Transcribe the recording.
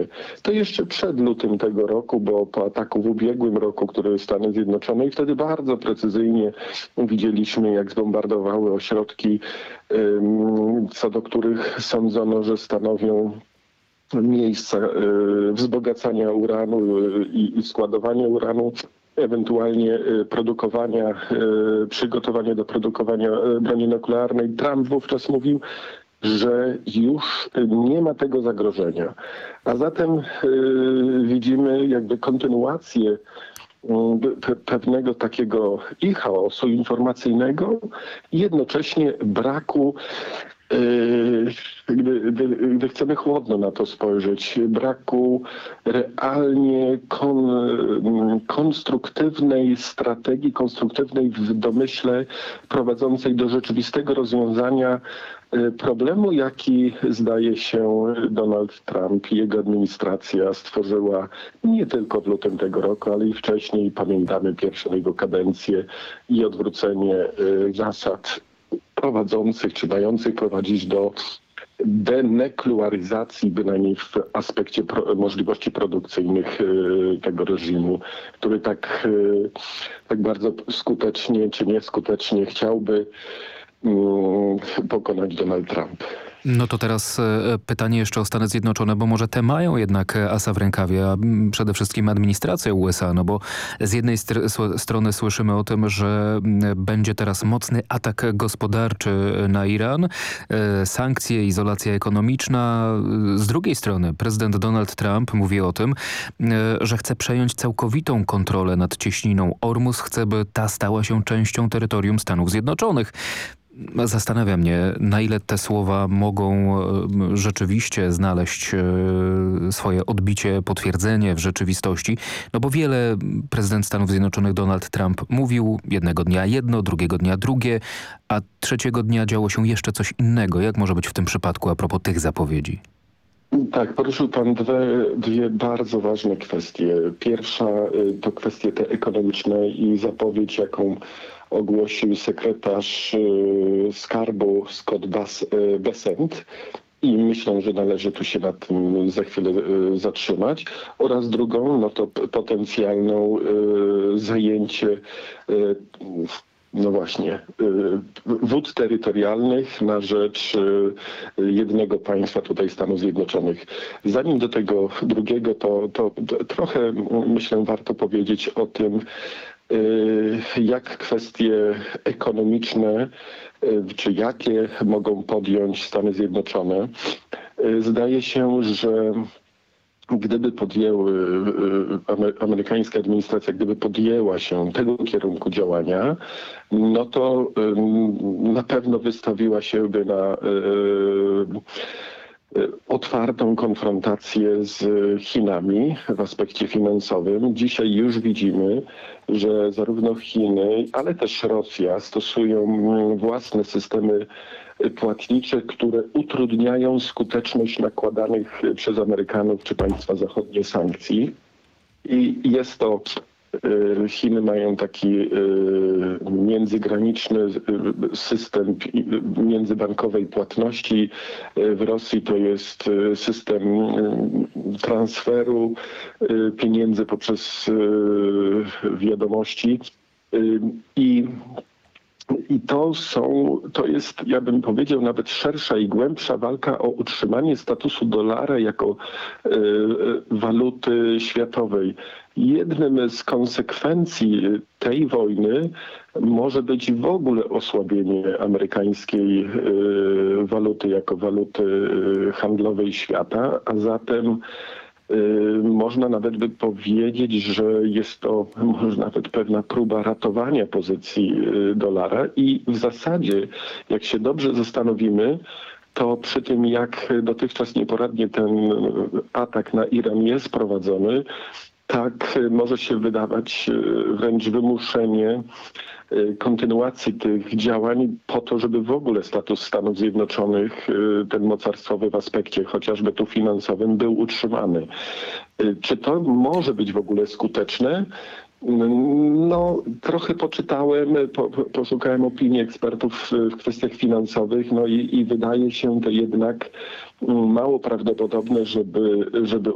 To jeszcze przed lutym tego roku, bo po ataku w ubiegłym roku, który Stany Zjednoczone i wtedy bardzo precyzyjnie widzieliśmy, jak zbombardowały ośrodki, co do których sądzono, że stanowią miejsca wzbogacania uranu i składowania uranu, ewentualnie przygotowania do produkowania broni nuklearnej. Trump wówczas mówił, że już nie ma tego zagrożenia. A zatem widzimy jakby kontynuację pewnego takiego i chaosu informacyjnego, i jednocześnie braku, gdy chcemy chłodno na to spojrzeć, braku realnie konstruktywnej strategii, konstruktywnej w domyśle prowadzącej do rzeczywistego rozwiązania problemu, jaki zdaje się Donald Trump i jego administracja stworzyła nie tylko w lutym tego roku, ale i wcześniej. Pamiętamy pierwszą jego kadencję i odwrócenie zasad prowadzących czy mających prowadzić do denuklearyzacji, bynajmniej w aspekcie możliwości produkcyjnych tego reżimu, który tak bardzo skutecznie czy nieskutecznie chciałby pokonać Donald Trump. No to teraz pytanie jeszcze o Stany Zjednoczone, bo może te mają jednak asa w rękawie, a przede wszystkim administracja USA, no bo z jednej strony słyszymy o tym, że będzie teraz mocny atak gospodarczy na Iran, sankcje, izolacja ekonomiczna. Z drugiej strony prezydent Donald Trump mówi o tym, że chce przejąć całkowitą kontrolę nad cieśniną Ormus, chce, by ta stała się częścią terytorium Stanów Zjednoczonych. Zastanawia mnie, na ile te słowa mogą rzeczywiście znaleźć swoje odbicie, potwierdzenie w rzeczywistości. No bo wiele prezydent Stanów Zjednoczonych Donald Trump mówił jednego dnia jedno, drugiego dnia drugie, a trzeciego dnia działo się jeszcze coś innego. Jak może być w tym przypadku a propos tych zapowiedzi? Tak, poruszył pan dwie bardzo ważne kwestie. Pierwsza to kwestie te ekonomiczne i zapowiedź, jaką ogłosił sekretarz skarbu Scott Bessent. I myślę, że należy tu się nad tym za chwilę zatrzymać. Oraz drugą, no to potencjalną zajęcie no właśnie, wód terytorialnych na rzecz jednego państwa, tutaj Stanów Zjednoczonych. Zanim do tego drugiego, to trochę, myślę, warto powiedzieć o tym, jak kwestie ekonomiczne, czy jakie mogą podjąć Stany Zjednoczone. Zdaje się, że gdyby amerykańska administracja, gdyby podjęła się tego kierunku działania, no to na pewno wystawiła się by na otwartą konfrontację z Chinami w aspekcie finansowym. Dzisiaj już widzimy, że zarówno Chiny, ale też Rosja stosują własne systemy płatnicze, które utrudniają skuteczność nakładanych przez Amerykanów czy państwa zachodnie sankcji. I jest to, Chiny mają taki międzygraniczny system międzybankowej płatności. W Rosji to jest system transferu pieniędzy poprzez wiadomości. I to jest, ja bym powiedział, nawet szersza i głębsza walka o utrzymanie statusu dolara jako waluty światowej. Jednym z konsekwencji tej wojny może być w ogóle osłabienie amerykańskiej waluty jako waluty handlowej świata, a zatem można nawet by powiedzieć, że jest to może nawet pewna próba ratowania pozycji dolara i w zasadzie, jak się dobrze zastanowimy, to przy tym, jak dotychczas nieporadnie ten atak na Iran jest prowadzony, tak może się wydawać wręcz wymuszenie kontynuacji tych działań po to, żeby w ogóle status Stanów Zjednoczonych, ten mocarstwowy w aspekcie chociażby tu finansowym, był utrzymany. Czy to może być w ogóle skuteczne? No, trochę poczytałem, poszukałem opinii ekspertów w kwestiach finansowych, no i wydaje się to jednak mało prawdopodobne, żeby